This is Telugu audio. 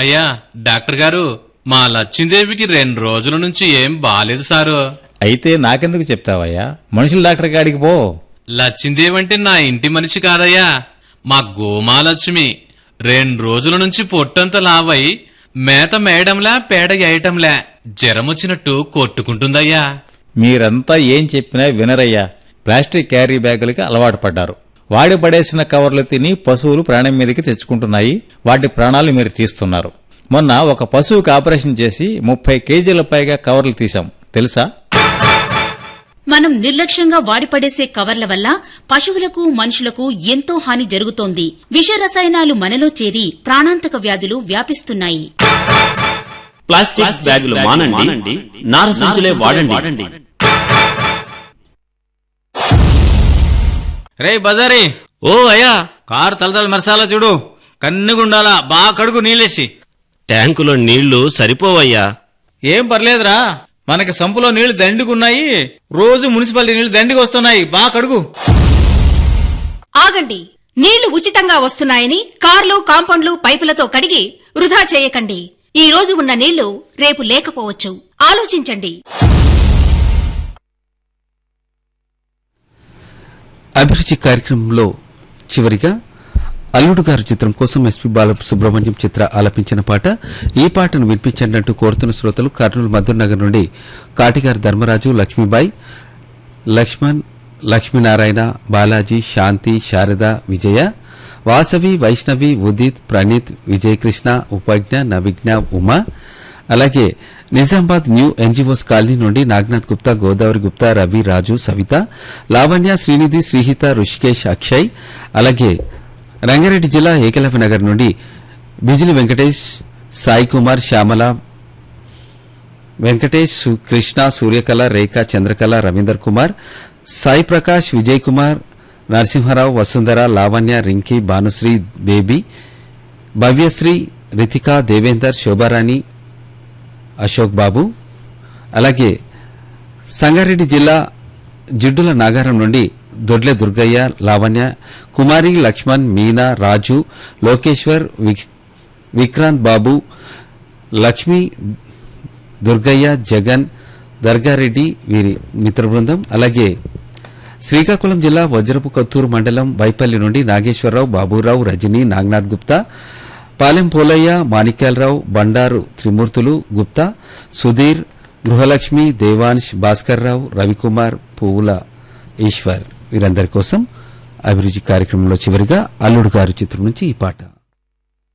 అయ్యా డాక్టర్ గారు, మా లచ్చిందేవికి 2 రోజుల నుంచి ఏం బాలేదు సారు. అయితే నాకెందుకు చెప్తావయ్యా? మనుషుల డాక్టర్ గాడికి పో. లచ్చిందేవి అంటే నా ఇంటి మనిషి కాదయ్యా, మా గోమాలక్ష్మి. 2 రోజుల నుంచి పొట్టంత లావై మేత మేయడంలా పేడ వేయటంలా జ్వరమొచ్చినట్టు కొట్టుకుంటుందయ్యా. మీరంతా ఏం చెప్పినా వినరయ్యా. ప్లాస్టిక్ క్యారీ బ్యాగులకి అలవాటు పడ్డారు. వాడి పడేసిన కవర్లు తిని పశువులు ప్రాణం మీదకి తెచ్చుకుంటున్నాయి. వాటి ప్రాణాలు మీరు తీస్తున్నారు. మొన్న ఒక పశువుకి ఆపరేషన్ చేసి 30 కేజీల పైగా కవర్లు తీశాం, తెలుసా? మనం నిర్లక్ష్యంగా వాడిపడేసే కవర్ల వల్ల పశువులకు మనుషులకు ఎంతో హాని జరుగుతోంది. విష రసాయనాలు మనలో చేరి ప్రాణాంతక వ్యాధులు వ్యాపిస్తున్నాయి. ప్లాస్టిక్ బ్యాగులు మానండి, నార సంచులే వాడండి. రే బజారీ, ఓ అయ్యా, కారు తలతల మరసాలా చూడు. కన్నుగుండాలా, బాగా కడుగు నీళ్ళేసి. ట్యాంకులో నీళ్లు సరిపోవయ్యా. ఏం పర్లేదురా, మనకి సంపులో నీళ్లు దండిగున్నాయి. రోజు మున్సిపాలిటీ నీళ్లు దండిగా వస్తున్నాయి, బాగా కడుగు. ఆగండి, నీళ్లు ఉచితంగా వస్తున్నాయని కార్లు, కాంపౌండ్లు, పైపులతో కడిగి వృధా చేయకండి. ఈ రోజు ఉన్న నీళ్లు రేపు లేకపోవచ్చు. ఆలోచించండి. అభిరుచి కార్యక్రమంలో చివరిగా అల్లుడు గారు చిత్రం కోసం ఎస్పీ బాలసుబ్రహ్మణ్యం చిత్ర ఆలపించిన పాట. ఈ పాటను వినిపించండి కోరుతున్న శ్రోతలు కర్నూలు మధుర్నగర్ నుండి కాటిగారి ధర్మరాజు, లక్ష్మీబాయి, లక్ష్మణ్, లక్ష్మీనారాయణ, బాలాజీ, శాంతి, శారద, విజయ, వాసవి, వైష్ణవి, ఉదిత్, ప్రణీత్, విజయకృష్ణ, ఉపజ్ఞ, నవిజ్ఞ, ఉమా. అలాగే నిజామాబాద్ న్యూ ఎన్జీఓస్ కాలనీ నుండి నాగనాథ్ గుప్తా, గోదావరి గుప్తా, రవి, రాజు, సవిత, లావణ్య, శ్రీనిధి, శ్రీహిత, రుషికేష్, అక్షయ్. అలాగే రంగారెడ్డి జిల్లా ఏకలవ్య నగర్ నుండి బిజిలి వెంకటేష్, సాయి కుమార్, శ్యామల, వెంకటేష్, కృష్ణ, సూర్యకళ, రేఖ, చంద్రకళ, రవీందర్ కుమార్, సాయి ప్రకాష్, విజయ్ కుమార్, నరసింహారావు, వసుంధర, లావణ్య, రింకీ, భానుశ్రీ, బేబీ, భవ్యశ్రీ, రితిక, దేవేందర్, శోభారాణి, అశోక్ బాబు. అలాగే సంగారెడ్డి జిల్లా జిడ్డుల నాగారం నుండి దొడ్లె దుర్గయ్య, లావణ్య, కుమారి, లక్ష్మణ్, మీనా, రాజు, లోకేశ్వర్, విక్రాంత్ బాబు, లక్ష్మి, దుర్గయ్య, జగన్, దర్గారెడ్డి వీరి మిత్ర బృందం. అలాగే శ్రీకాకుళం జిల్లా వజ్రపు కొత్తూరు మండలం వైపల్లి నుండి నాగేశ్వరరావు, బాబురావు, రజనీ, నాగనాథ్ గుప్తా, పాలెం పోలయ్య, మాణిక్యాలరావు, బండారు త్రిమూర్తులు గుప్తా, సుధీర్, గృహలక్ష్మి, దేవాంశ్, భాస్కర్రావు, రవికుమార్, పువ్వుల ఈశ్వర్ వీరందరి కోసం అభిరుచి కార్యక్రమంలో చివరిగా అల్లుడు గారు చిత్రం నుంచి ఈ పాట.